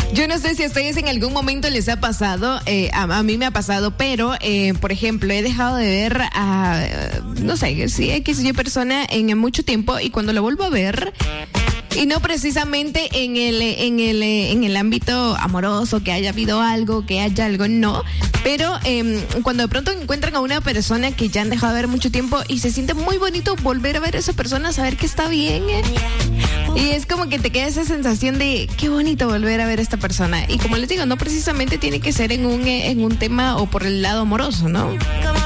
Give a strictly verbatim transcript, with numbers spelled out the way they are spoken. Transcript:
Yo no sé si a ustedes en algún momento les ha pasado, eh, a, a mí me ha pasado, pero, eh, por ejemplo, he dejado de ver a, no sé, si X y persona en mucho tiempo y cuando lo vuelvo a ver, y no precisamente en el, en el, en el ámbito amoroso, que haya habido algo, que haya algo, no. Pero eh, cuando de pronto encuentran a una persona que ya han dejado de ver mucho tiempo y se siente muy bonito volver a ver a esa persona, saber que está bien. ¿eh? Y es como que te queda esa sensación de qué bonito volver a ver a esta persona. Y como les digo, no precisamente tiene que ser en un, en un tema o por el lado amoroso, ¿no?